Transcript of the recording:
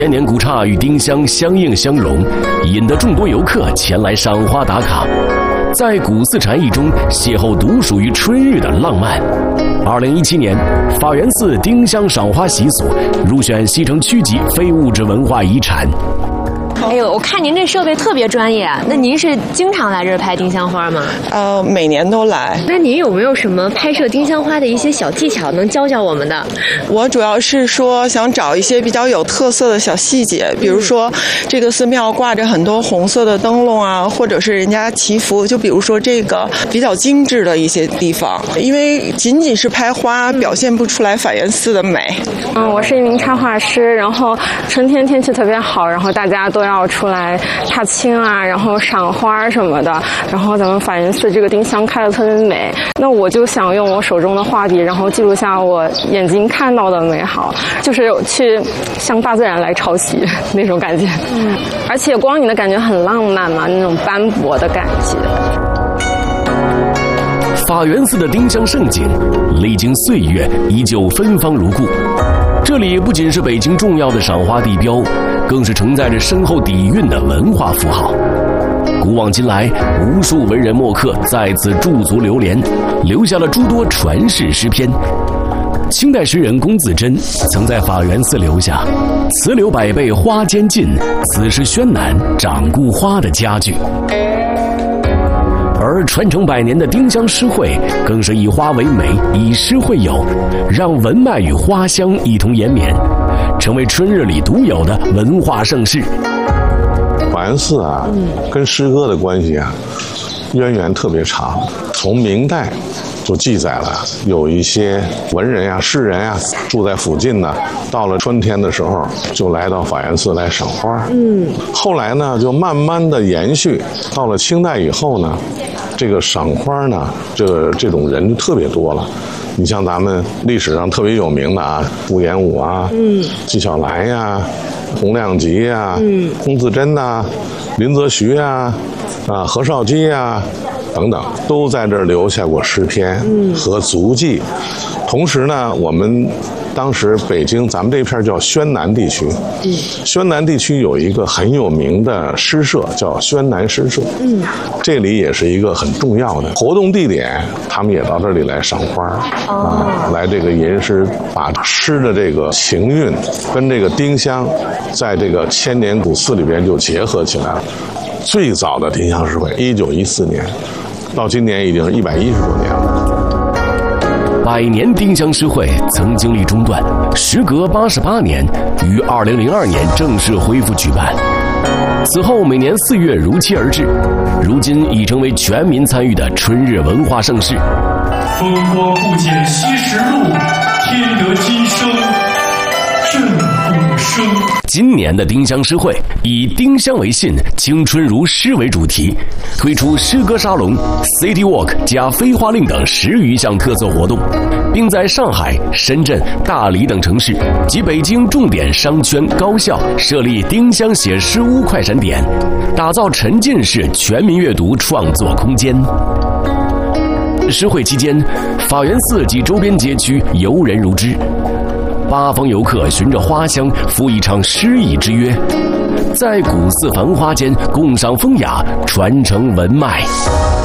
千年古刹与丁香相映相融，引得众多游客前来赏花打卡。在古寺禅意中邂逅独属于春日的浪漫。2017年，法源寺丁香赏花习俗入选西城区级非物质文化遗产。 哎呦，我看您这设备特别专业，那您是经常来这儿拍丁香花吗？ 每年都来。 那您有没有什么拍摄丁香花的一些小技巧能教教我们的？ 我主要是说想找一些比较有特色的小细节，比如说这个寺庙挂着很多红色的灯笼啊，或者是人家祈福，就比如说这个比较精致的一些地方，因为仅仅是拍花表现不出来法源寺的美。 我是一名插画师，然后春天天气特别好，然后大家都要出来踏青啊，然后赏花什么的，然后咱们法源寺这个丁香开得特别美，那我就想用我手中的画笔，然后记录下我眼睛看到的美好，就是去向大自然来抄袭那种感觉。而且光影的感觉很浪漫嘛，那种斑驳的感觉。 法源寺的丁香盛景历经岁月依旧芬芳如故，这里不仅是北京重要的赏花地标，更是承载着深厚底蕴的文化符号。古往今来，无数文人墨客在此驻足流连，留下了诸多传世诗篇。清代诗人龚自珍曾在法源寺留下“慈柳百倍花间尽，此时轩南长顾花”的佳句。而传承100年的丁香诗会更是以花为媒，以诗会友，让文脉与花香一同延绵，成为春日里独有的文化盛事。 法源寺啊，跟诗歌的关系啊，渊源特别长。从明代就记载了，有一些文人呀、诗人呀住在附近呢，到了春天的时候就来到法源寺来赏花。后来呢，就慢慢的延续，到了清代以后呢，这个赏花呢，这种人就特别多了。你像咱们历史上特别有名的啊，顾炎武啊，纪晓岚呀，洪亮吉呀，龚自珍呐，林则徐呀，何绍基呀，等等，都在这儿留下过诗篇和足迹。同时呢，我们当时北京咱们这片叫宣南地区，宣南地区有一个很有名的诗社叫宣南诗社，这里也是一个很重要的活动地点，他们也到这里来赏花来这个吟诗，把诗的这个情韵跟这个丁香在这个千年古寺里边就结合起来了。最早的丁香诗会1914年，到今年已经是110多年了。 100年丁香诗会曾经历中断，时隔88年，于2002年正式恢复举办。此后每年4月如期而至，如今已成为全民参与的春日文化盛事。 风光不减西石路，天得今生震古声。 今年的丁香诗会以丁香为信，青春如诗为主题，推出诗歌沙龙、City Walk 加飞花令等10余项特色活动，并在上海、深圳、大理等城市及北京重点商圈、高校设立丁香写诗屋快闪点，打造沉浸式全民阅读创作空间。诗会期间，法源寺及周边街区游人如织，八方游客循着花香赴一场诗意之约，在古寺繁花间共赏风雅，传承文脉。